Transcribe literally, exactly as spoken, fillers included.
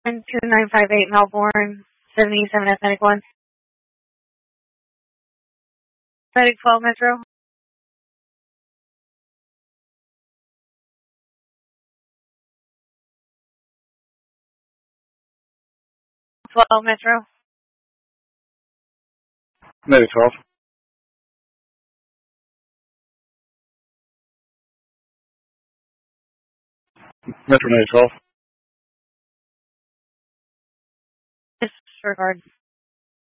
two nine five eight Melbourne, seventy-seven F Medic one. Medic twelve Metro. twelve Metro. Medic twelve. Metro Medic twelve. Disregard.